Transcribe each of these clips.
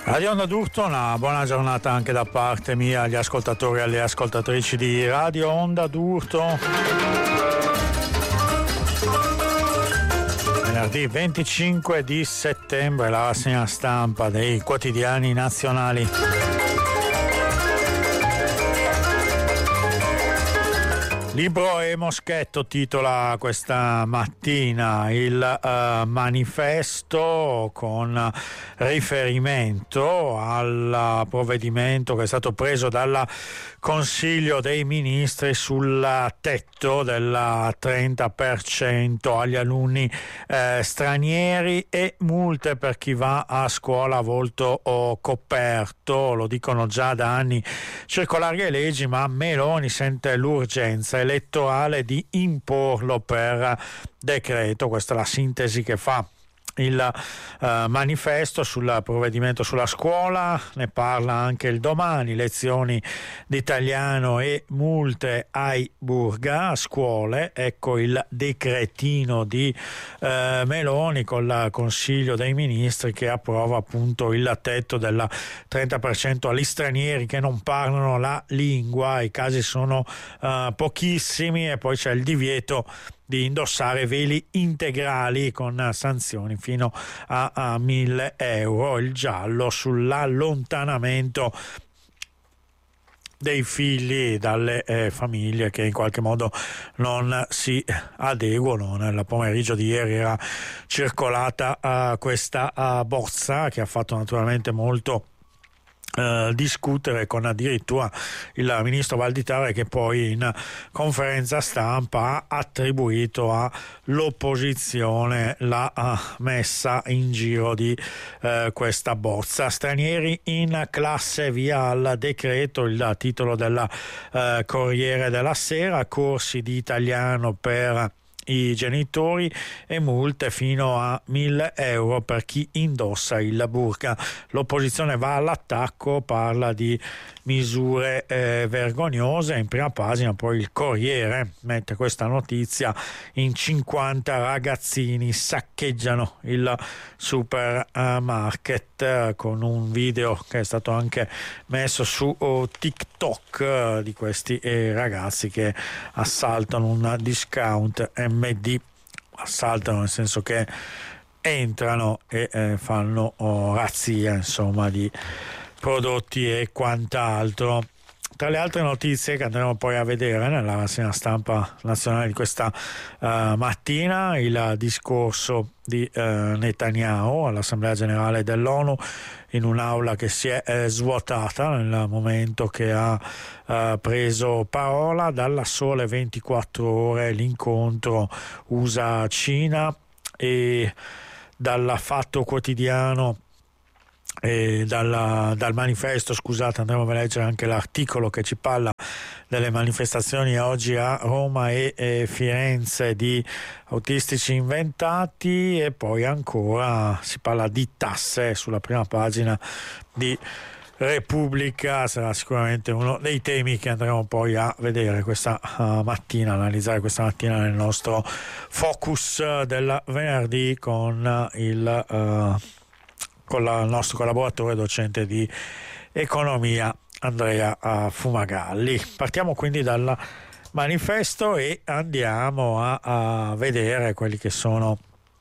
Radio Onda d'Urto, una buona giornata anche da parte mia agli ascoltatori e alle ascoltatrici di Radio Onda d'Urto. Venerdì 25 di settembre, la rassegna stampa dei quotidiani nazionali. Libro e Moschetto titola questa mattina il manifesto con riferimento al provvedimento che è stato preso dal Consiglio dei Ministri sul tetto del 30% agli alunni stranieri e multe per chi va a scuola a volto coperto. Lo dicono già da anni circolari e leggi, ma Meloni sente l'urgenza elettorale di imporlo per decreto. Questa è la sintesi che fa il manifesto sul provvedimento sulla scuola. Ne parla anche il Domani: lezioni di italiano e multe ai burga a scuole. Ecco il decretino di Meloni col Consiglio dei Ministri che approva appunto il tetto del 30% agli stranieri che non parlano la lingua. I casi sono pochissimi, e poi c'è il divieto di indossare veli integrali con sanzioni fino a 1.000 euro, il giallo sull'allontanamento dei figli dalle famiglie che in qualche modo non si adeguano. Nel pomeriggio di ieri era circolata questa bozza che ha fatto naturalmente molto discutere, con addirittura il ministro Valditara che poi in conferenza stampa ha attribuito all'opposizione la messa in giro di questa bozza. Stranieri in classe, via al decreto, il titolo del Corriere della Sera. Corsi di italiano per i genitori e multe fino a 1.000 euro per chi indossa il burka. L'opposizione va all'attacco, parla di misure vergognose. In prima pagina poi il Corriere mette questa notizia: in 50 ragazzini saccheggiano il supermarket, con un video che è stato anche messo su TikTok di questi ragazzi che assaltano un discount MD. Assaltano nel senso che entrano e fanno razzia, insomma, di prodotti e quant'altro. Tra le altre notizie che andremo poi a vedere nella rassegna stampa nazionale di questa mattina, il discorso di Netanyahu all'Assemblea Generale dell'ONU, in un'aula che si è svuotata nel momento che ha preso parola. Dalla Sole 24 Ore l'incontro USA-Cina, e dal Fatto Quotidiano e dal manifesto, scusate, andremo a leggere anche l'articolo che ci parla delle manifestazioni oggi a Roma e Firenze di autistici inventati, e poi ancora si parla di tasse sulla prima pagina di Repubblica. Sarà sicuramente uno dei temi che andremo poi a vedere questa mattina, analizzare questa mattina nel nostro focus del venerdì con il nostro collaboratore docente di economia Andrea Fumagalli. Partiamo quindi dal manifesto e andiamo a vedere quelli che sono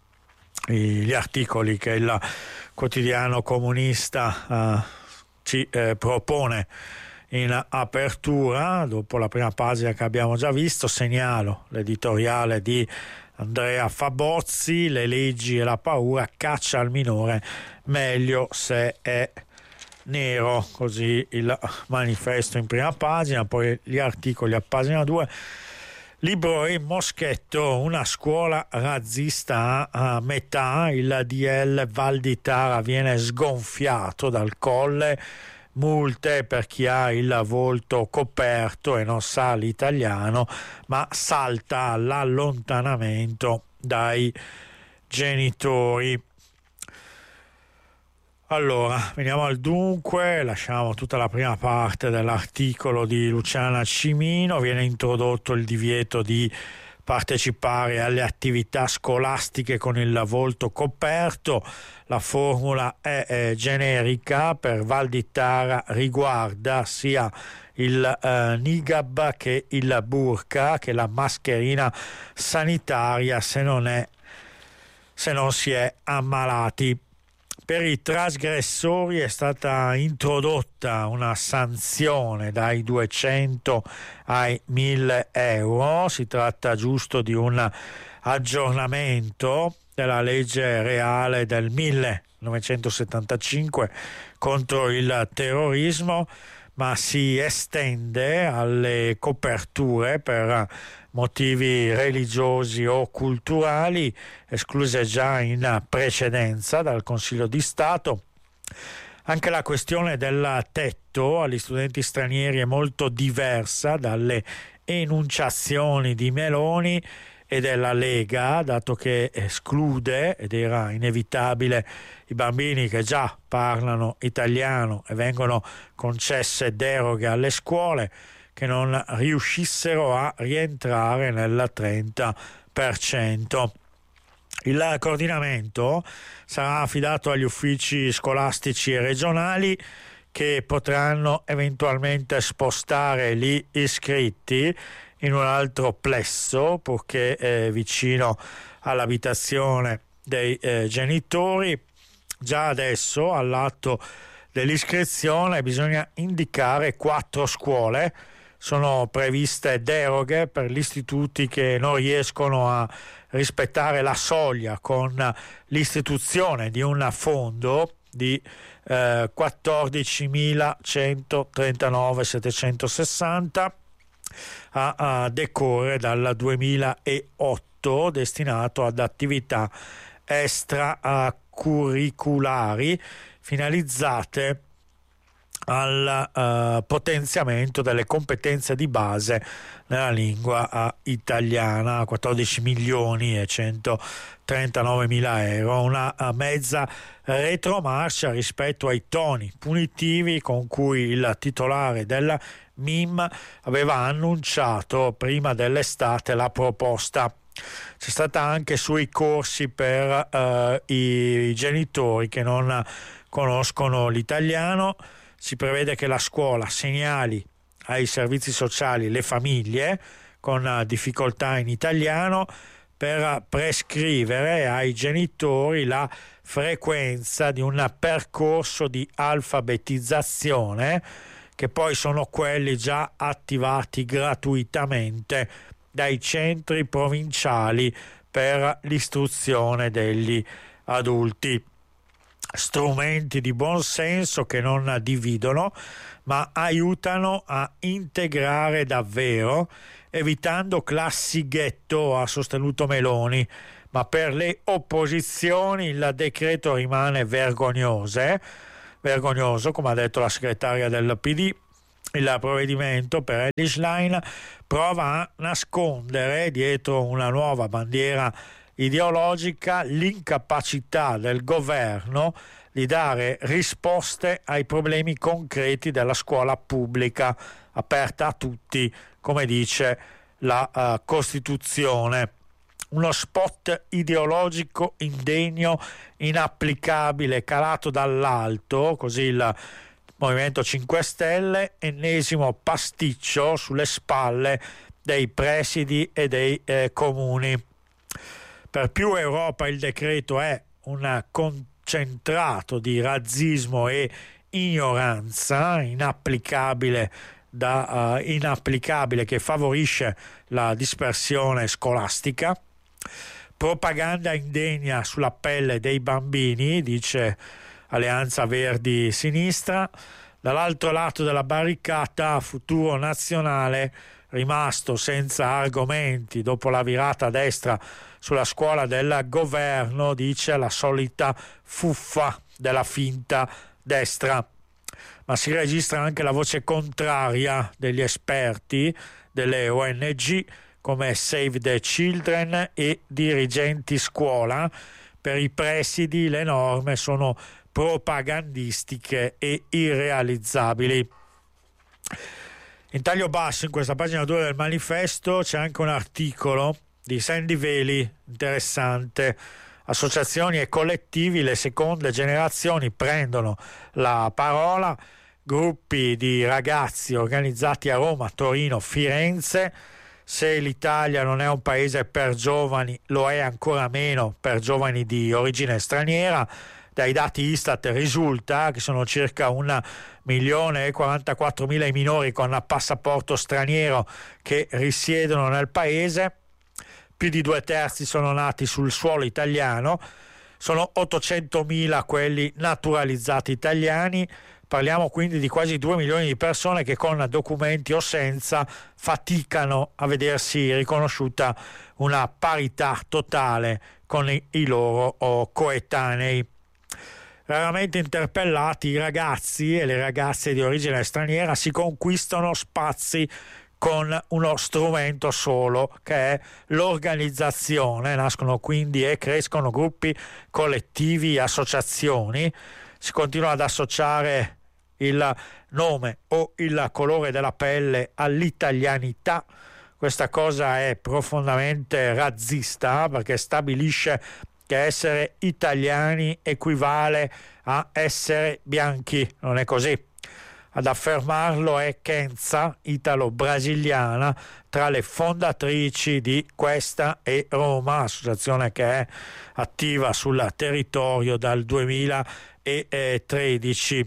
gli articoli che il quotidiano comunista ci propone in apertura. Dopo la prima pagina che abbiamo già visto, segnalo l'editoriale di Andrea Fabozzi: le leggi e la paura, caccia al minore, meglio se è nero. Così il manifesto in prima pagina, poi gli articoli a pagina 2. Libro e Moschetto, una scuola razzista a metà, il DL Valditara viene sgonfiato dal Colle, multe per chi ha il volto coperto e non sa l'italiano, ma salta l'allontanamento dai genitori. Allora, veniamo al dunque, lasciamo tutta la prima parte dell'articolo di Luciana Cimino. Viene introdotto il divieto di partecipare alle attività scolastiche con il volto coperto. La formula è generica, per Val di Tara riguarda sia il niqab che il burqa, che la mascherina sanitaria, se non si è ammalati. Per i trasgressori è stata introdotta una sanzione dai 200 ai 1000 euro. Si tratta giusto di un aggiornamento della legge reale del 1975 contro il terrorismo, ma si estende alle coperture per motivi religiosi o culturali, escluse già in precedenza dal Consiglio di Stato. Anche la questione del tetto agli studenti stranieri è molto diversa dalle enunciazioni di Meloni e della Lega, dato che esclude, ed era inevitabile, i bambini che già parlano italiano e vengono concesse deroghe alle scuole che non riuscissero a rientrare nel 30%. Il coordinamento sarà affidato agli uffici scolastici e regionali, che potranno eventualmente spostare gli iscritti in un altro plesso, purché vicino all'abitazione dei genitori. Già adesso, all'atto dell'iscrizione, bisogna indicare 4 scuole. Sono previste deroghe per gli istituti che non riescono a rispettare la soglia con l'istituzione di un fondo di 14.139.760 a decorrere dal 2008, destinato ad attività extracurriculari finalizzate al potenziamento delle competenze di base nella lingua italiana. 14.139.000 euro, una mezza retromarcia rispetto ai toni punitivi con cui il titolare della MIM aveva annunciato prima dell'estate la proposta. C'è stata anche sui corsi per i genitori che non conoscono l'italiano. Si prevede che la scuola segnali ai servizi sociali le famiglie con difficoltà in italiano per prescrivere ai genitori la frequenza di un percorso di alfabetizzazione, che poi sono quelli già attivati gratuitamente dai centri provinciali per l'istruzione degli adulti. Strumenti di buon senso che non dividono, ma aiutano a integrare davvero, evitando classi ghetto, ha sostenuto Meloni. Ma per le opposizioni il decreto rimane vergognoso, come ha detto la segretaria del PD. Il provvedimento, per Elly Schlein, prova a nascondere dietro una nuova bandiera ideologica l'incapacità del governo di dare risposte ai problemi concreti della scuola pubblica aperta a tutti, come dice la Costituzione. Uno spot ideologico indegno, inapplicabile, calato dall'alto, così il Movimento 5 Stelle, ennesimo pasticcio sulle spalle dei presidi e dei comuni. Per più Europa il decreto è un concentrato di razzismo e ignoranza inapplicabile che favorisce la dispersione scolastica. Propaganda indegna sulla pelle dei bambini, dice Alleanza Verdi Sinistra. Dall'altro lato della barricata, Futuro Nazionale, rimasto senza argomenti dopo la virata a destra sulla scuola del governo, dice la solita fuffa della finta destra. Ma si registra anche la voce contraria degli esperti, delle ONG come Save the Children e dirigenti scuola. Per i presidi le norme sono propagandistiche e irrealizzabili. In taglio basso, in questa pagina 2 del manifesto, c'è anche un articolo di Sandy Veli, interessante. Associazioni e collettivi, le seconde generazioni prendono la parola, gruppi di ragazzi organizzati a Roma, Torino, Firenze. Se l'Italia non è un paese per giovani, lo è ancora meno per giovani di origine straniera. Dai dati Istat risulta che sono circa 1.044.000 i minori con passaporto straniero che risiedono nel paese. Più di 2/3 sono nati sul suolo italiano, sono 800.000 quelli naturalizzati italiani. Parliamo quindi di quasi 2 milioni di persone che con documenti o senza faticano a vedersi riconosciuta una parità totale con i loro coetanei. Raramente interpellati, i ragazzi e le ragazze di origine straniera si conquistano spazi con uno strumento solo, che è l'organizzazione. Nascono quindi e crescono gruppi collettivi, associazioni. Si continua ad associare il nome o il colore della pelle all'italianità. Questa cosa è profondamente razzista, perché stabilisce che essere italiani equivale a essere bianchi. Non è così. Ad affermarlo è Kenza, italo-brasiliana, tra le fondatrici di Questa è Roma, associazione che è attiva sul territorio dal 2013.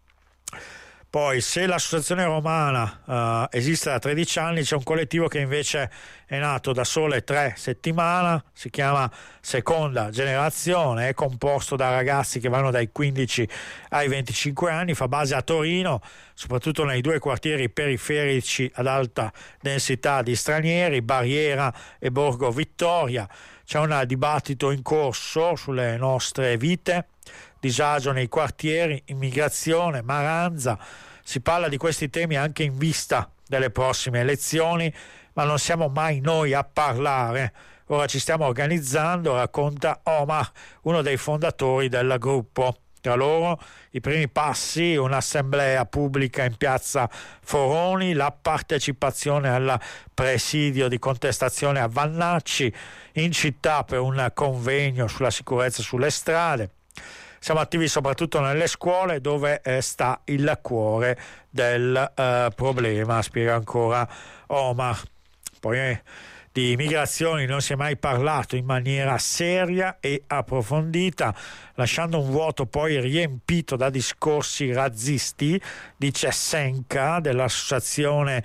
Poi, se l'associazione romana esiste da 13 anni, c'è un collettivo che invece è nato da sole 3 settimane, si chiama Seconda Generazione, è composto da ragazzi che vanno dai 15 ai 25 anni, fa base a Torino, soprattutto nei 2 quartieri periferici ad alta densità di stranieri, Barriera e Borgo Vittoria. C'è un dibattito in corso sulle nostre vite, disagio nei quartieri, immigrazione, Maranza. Si parla di questi temi anche in vista delle prossime elezioni, ma non siamo mai noi a parlare. Ora ci stiamo organizzando, racconta Omar, uno dei fondatori del gruppo. Tra loro i primi passi, un'assemblea pubblica in piazza Foroni, la partecipazione al presidio di contestazione a Vannacci, in città per un convegno sulla sicurezza sulle strade. Siamo attivi soprattutto nelle scuole, dove sta il cuore del problema, spiega ancora Omar. Poi di migrazioni non si è mai parlato in maniera seria e approfondita, lasciando un vuoto poi riempito da discorsi razzisti, dice Senca dell'associazione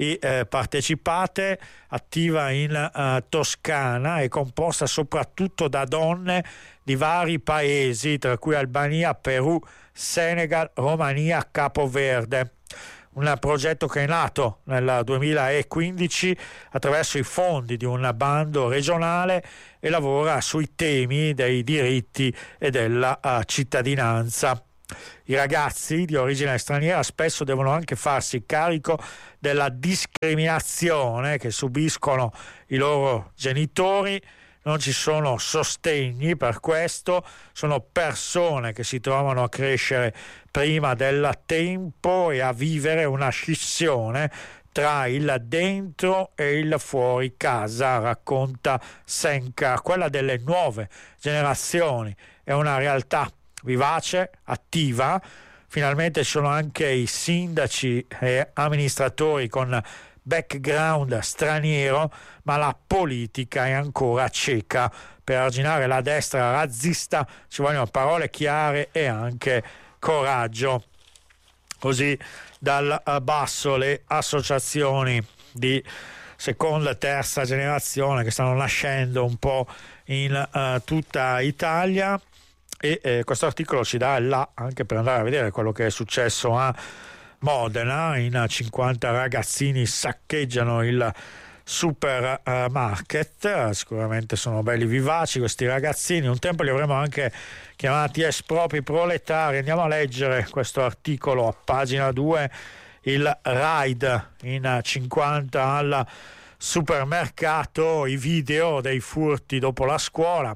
Partecipate, attiva in Toscana e composta soprattutto da donne di vari paesi, tra cui Albania, Perù, Senegal, Romania, Capo Verde. Un progetto che è nato nel 2015 attraverso i fondi di un bando regionale e lavora sui temi dei diritti e della cittadinanza. I ragazzi di origine straniera spesso devono anche farsi carico della discriminazione che subiscono i loro genitori. Non ci sono sostegni per questo, sono persone che si trovano a crescere prima del tempo e a vivere una scissione tra il dentro e il fuori casa, racconta Senca. Quella delle nuove generazioni è una realtà vivace, attiva. Finalmente ci sono anche i sindaci e amministratori con background straniero, ma la politica è ancora cieca. Per arginare la destra razzista ci vogliono parole chiare e anche coraggio. Così dal basso le associazioni di seconda e terza generazione che stanno nascendo un po' in tutta Italia, e questo articolo ci dà là anche per andare a vedere quello che è successo a Modena. In 50 ragazzini saccheggiano il supermarket. Sicuramente sono belli vivaci questi ragazzini, un tempo li avremmo anche chiamati espropri proletari. Andiamo a leggere questo articolo a pagina 2, il raid in 50 al supermercato, i video dei furti dopo la scuola.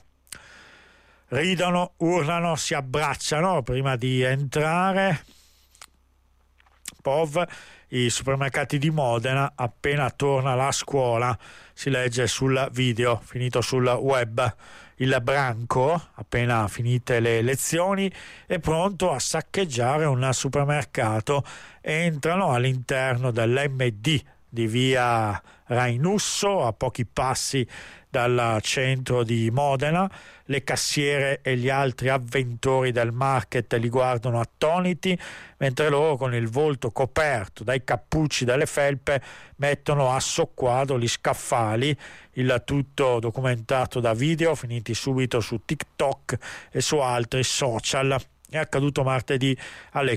Ridono, urlano, si abbracciano prima di entrare. POV, i supermercati di Modena appena torna la scuola, si legge sul video finito sul web. Il branco, appena finite le lezioni, è pronto a saccheggiare un supermercato. Entrano all'interno dell'MD di via Rainusso, a pochi passi dal centro di Modena. Le cassiere e gli altri avventori del market li guardano attoniti, mentre loro, con il volto coperto dai cappucci, dalle felpe, mettono a soqquadro gli scaffali. Il tutto documentato da video finiti subito su TikTok e su altri social. È accaduto martedì alle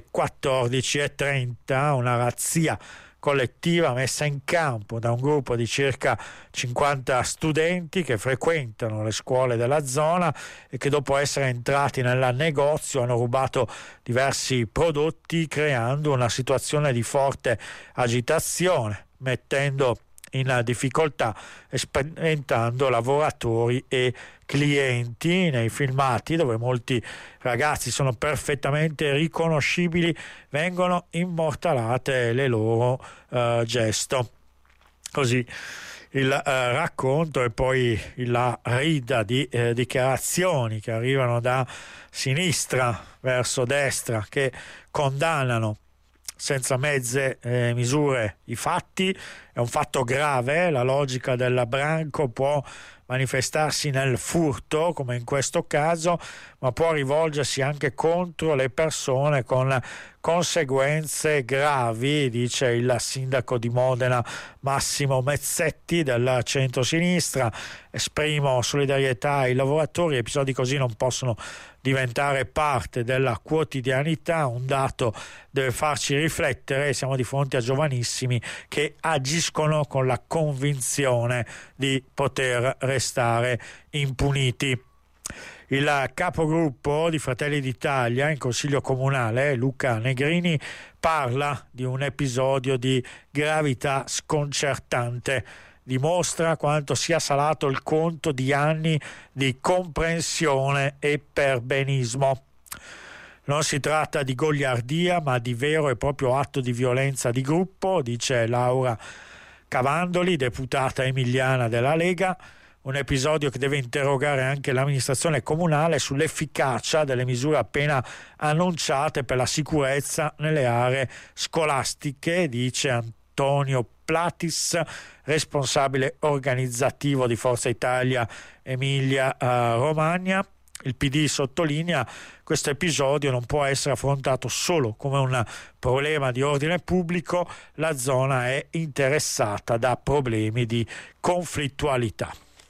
14:30, una razzia collettiva messa in campo da un gruppo di circa 50 studenti che frequentano le scuole della zona e che, dopo essere entrati nel negozio, hanno rubato diversi prodotti, creando una situazione di forte agitazione, mettendo in difficoltà e spaventando lavoratori e clienti. Nei filmati, dove molti ragazzi sono perfettamente riconoscibili, vengono immortalate le loro gesto. Così il racconto, e poi la rida di dichiarazioni che arrivano da sinistra verso destra, che condannano senza mezze misure i fatti. È un fatto grave. La logica del branco può manifestarsi nel furto, come in questo caso, ma può rivolgersi anche contro le persone, con conseguenze gravi, dice il sindaco di Modena Massimo Mezzetti del centro-sinistra. Esprimo solidarietà ai lavoratori. Episodi così non possono diventare parte della quotidianità. Un dato deve farci riflettere: siamo di fronte a giovanissimi che agiscono con la convinzione di poter restare impuniti. Il capogruppo di Fratelli d'Italia in Consiglio Comunale, Luca Negrini, parla di un episodio di gravità sconcertante. Dimostra quanto sia salato il conto di anni di comprensione e perbenismo. Non si tratta di goliardia, ma di vero e proprio atto di violenza di gruppo, dice Laura Cavandoli, deputata emiliana della Lega. Un episodio che deve interrogare anche l'amministrazione comunale sull'efficacia delle misure appena annunciate per la sicurezza nelle aree scolastiche, dice Antonio Platis, responsabile organizzativo di Forza Italia Emilia Romagna. Il PD sottolinea: questo episodio non può essere affrontato solo come un problema di ordine pubblico, la zona è interessata da problemi di conflittualità.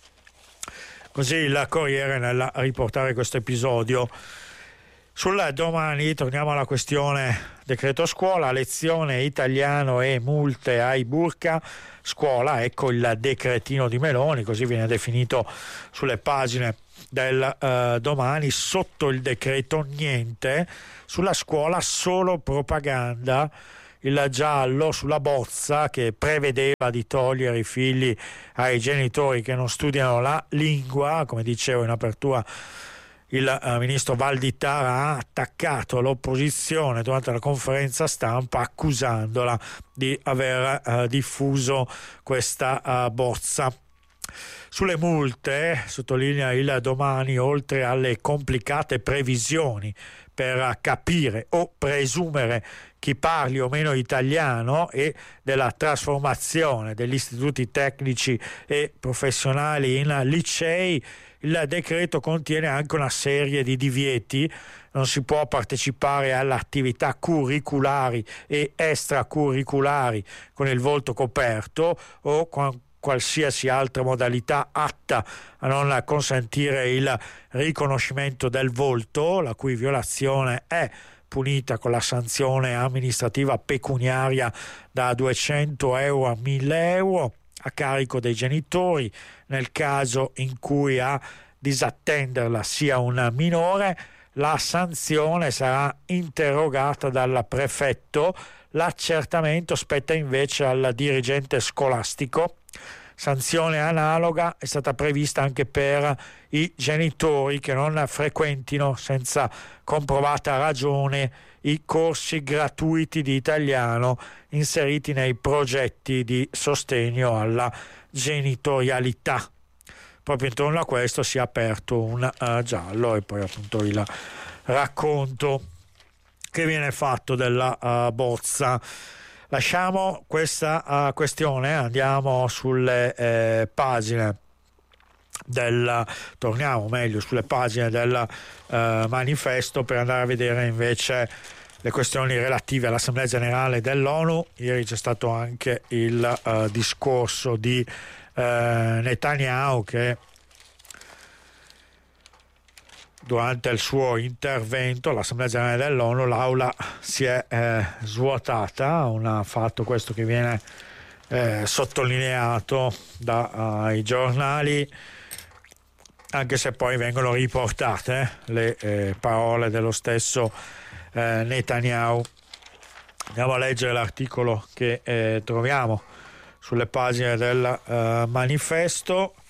Così il Corriere nel riportare questo episodio. Sul Domani torniamo alla questione decreto scuola, lezione italiano e multe ai burka. Scuola, ecco il decretino di Meloni, così viene definito sulle pagine del Domani. Sotto il decreto niente, sulla scuola solo propaganda. Il giallo sulla bozza che prevedeva di togliere i figli ai genitori che non studiano la lingua. Come dicevo in apertura, il ministro Valditara ha attaccato l'opposizione durante la conferenza stampa, accusandola di aver diffuso questa bozza. Sulle multe, sottolinea il Domani, oltre alle complicate previsioni per capire o presumere chi parli o meno italiano e della trasformazione degli istituti tecnici e professionali in licei, il decreto contiene anche una serie di divieti. Non si può partecipare alle attività curriculari e extracurriculari con il volto coperto o con qualsiasi altra modalità atta a non consentire il riconoscimento del volto, la cui violazione è punita con la sanzione amministrativa pecuniaria da 200 euro a 1000 euro a carico dei genitori, nel caso in cui a disattenderla sia un minore. La sanzione sarà interrogata dal prefetto, l'accertamento spetta invece al dirigente scolastico. sanzione analoga è stata prevista anche per i genitori che non frequentino senza comprovata ragione i corsi gratuiti di italiano inseriti nei progetti di sostegno alla genitorialità. Proprio intorno a questo si è aperto un giallo, e poi appunto il racconto che viene fatto della bozza. Lasciamo questa questione, andiamo sulle pagine torniamo meglio sulle pagine del manifesto per andare a vedere invece le questioni relative all'Assemblea Generale dell'ONU. Ieri c'è stato anche il discorso di Netanyahu, che durante il suo intervento all'Assemblea Generale dell'ONU l'aula si è svuotata, un fatto questo che viene sottolineato dai giornali, anche se poi vengono riportate le parole dello stesso Netanyahu. Andiamo a leggere l'articolo che troviamo sulle pagine del manifesto.